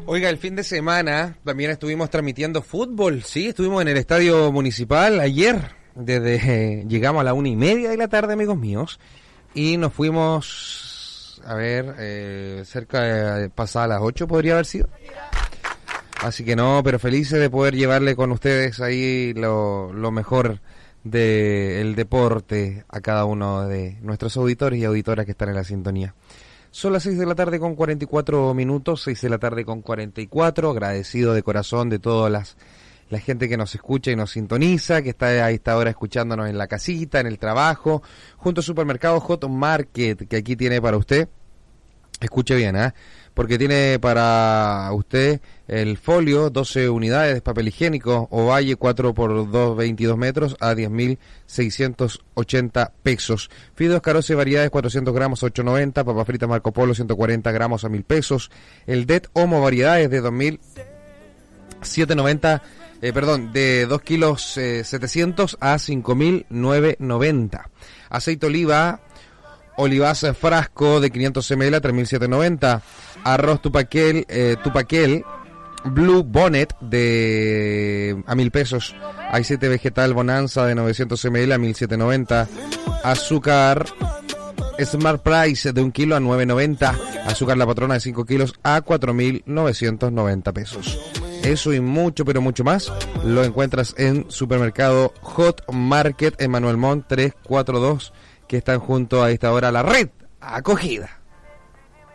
Oiga, el fin de semana también estuvimos transmitiendo fútbol, sí, estuvimos en el Estadio Municipal ayer, llegamos a la 1:30 de la tarde, amigos míos, y nos fuimos, pasada las 8 podría haber sido. Así que no, pero felices de poder llevarle con ustedes ahí lo mejor del deporte a cada uno de nuestros auditores y auditoras que están en la sintonía. Son las 6 de la tarde con 44 minutos, 6 de la tarde con 44, agradecido de corazón de toda la gente que nos escucha y nos sintoniza, que está a esta hora escuchándonos en la casita, en el trabajo, junto al supermercado Hot Market, que aquí tiene para usted, escuche bien, porque tiene para usted el folio, 12 unidades de papel higiénico, Ovalle 4x2, 22 metros a 10.680 pesos. Fideos Caroce variedades 400 gramos, 8.90, papas fritas Marco Polo 140 gramos a 1.000 pesos. El Det Homo variedades de 2.790, de 2 kilos 700 a 5.990. Aceite oliva Olivas frasco de 500 ml a 3.790. Arroz Tupaquel Blue Bonnet a 1.000 pesos. Aceite vegetal Bonanza de 900 ml a 1.790. Azúcar Smart Price de 1 kilo a 9.90. Azúcar La Patrona de 5 kilos a 4.990 pesos. Eso y mucho, pero mucho más lo encuentras en Supermercado Hot Market en Manuel Montt 342, que están junto a esta hora la red acogida.